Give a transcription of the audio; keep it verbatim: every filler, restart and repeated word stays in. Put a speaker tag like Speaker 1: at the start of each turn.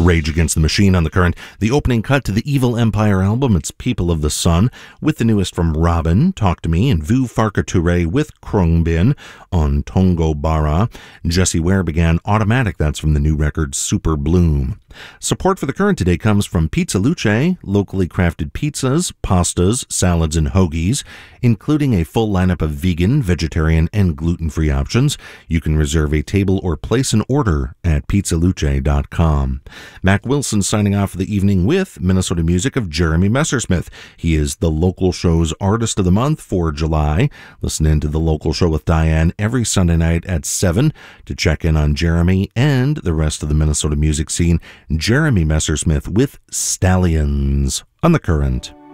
Speaker 1: Rage Against the Machine on The Current. The opening cut to the Evil Empire album, it's People of the Sun, with the newest from Robin, Talk to Me, and Vu Farka with Krungbin on Tongo Bara. Jessie Ware began Automatic, that's from the new record Super Bloom. Support for The Current today comes from Pizza Luce, locally crafted pizzas, pastas, salads, and hoagies, including a full lineup of vegan, vegetarian, and gluten-free options. You can reserve a table or place an order at pizza luce dot com. Mac Wilson signing off for the evening with Minnesota music of Jeremy Messersmith. He is the local show's Artist of the Month for July. Listen in to The Local Show with Diane every Sunday night at seven to check in on Jeremy and the rest of the Minnesota music scene. Jeremy Messersmith with Stallions on The Current.